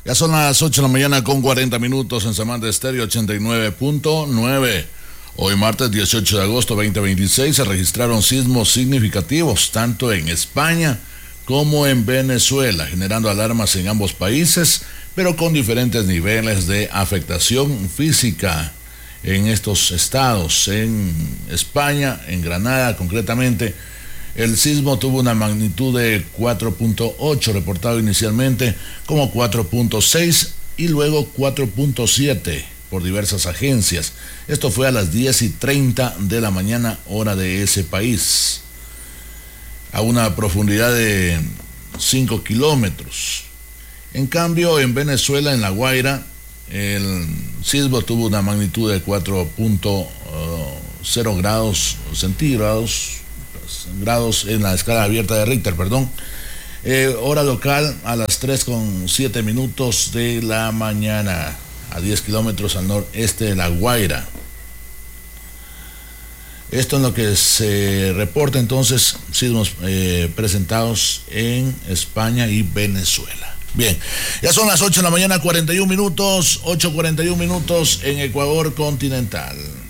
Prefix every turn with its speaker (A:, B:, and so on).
A: Ya son las 8 de la mañana con 40 minutos en Samantha Estéreo 89.9. Hoy martes 18 de agosto 2026 se registraron sismos significativos tanto en España como en Venezuela, generando alarmas en ambos países, pero con diferentes niveles de afectación física en estos estados. En España, en Granada concretamente, el sismo tuvo una magnitud de 4.8, reportado inicialmente como 4.6 y luego 4.7 por diversas agencias. Esto fue a las 10:30 de la mañana, hora de ese país, a una profundidad de 5 kilómetros. En cambio, en Venezuela, en La Guaira, el sismo tuvo una magnitud de 4.0 grados centígrados, grados en la escala abierta de Richter, hora local a las 3:07 de la mañana, a 10 kilómetros al noreste de La Guaira. Esto es lo que se reporta entonces, sismos presentados en España y Venezuela. Bien, ya son las 8 de la mañana, 41 minutos, 8:41 en Ecuador continental.